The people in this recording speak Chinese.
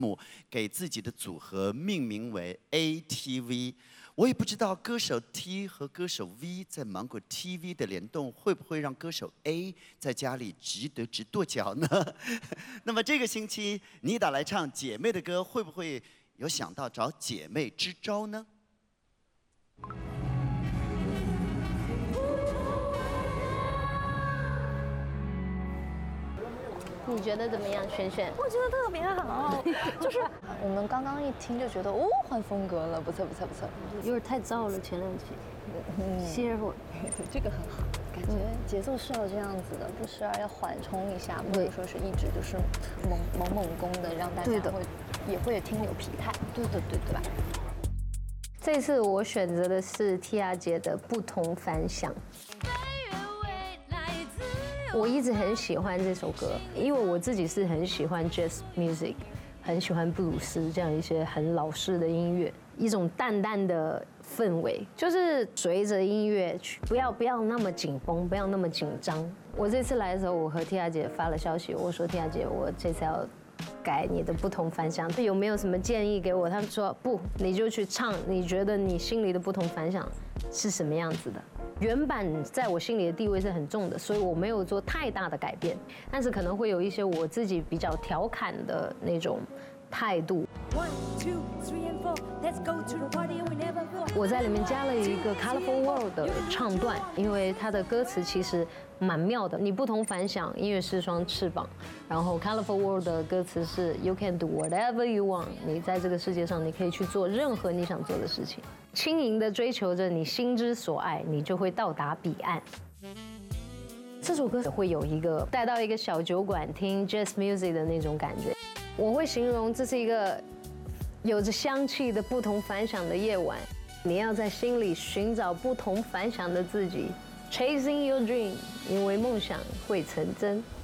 给自己的组合命名为 ATV。我也不知道歌手 T 和歌手 V 在芒果 TV 的联动会不会让歌手 A 在家里直跺脚呢？那么这个星期妮达来唱姐妹的歌，会不会有想到找姐妹支招呢？ 你觉得怎么样，璇璇？ 我觉得特别好，就是我们刚刚一听就觉得哦，换风格了，不错不错不错。 有点太燥了，前两期。歇会儿， 这个很好，感觉节奏是要这样子的，不时而要缓冲一下，或者说是一直就是猛攻的，让大家也会听有疲态。 对吧？ 这次我选择的是 Tia 姐的《不同凡响》。我一直很喜欢这首歌，因为我自己是很喜欢 jazz music， 很喜欢布鲁斯这样一些很老式的音乐，一种淡淡的氛围，就是随着音乐去，不要那么紧绷，不要那么紧张。我这次来的时候，我和 Tia 姐发了消息，我说 Tia 姐，我这次要改你的《不同凡响》，有没有什么建议给我？他们说不，你就去唱，你觉得你心里的不同凡响是什么样子的？原版在我心里的地位是很重的，所以我没有做太大的改变，但是可能会有一些我自己比较调侃的那种态度。我在里面加了一个 Colorful World 的唱段，因为它的歌词其实蛮妙的。你不同凡响，音乐是双翅膀。然后 Colorful World 的歌词是 You can do whatever you want， 你在这个世界上你可以去做任何你想做的事情，轻盈的追求着你心之所爱，你就会到达彼岸。这首歌会有一个带到一个小酒馆听 Jazz Music 的那种感觉。我会形容这是一个有着香气的不同凡响的夜晚，你要在心里寻找不同凡响的自己 ，Chasing your dream， 因为梦想会成真。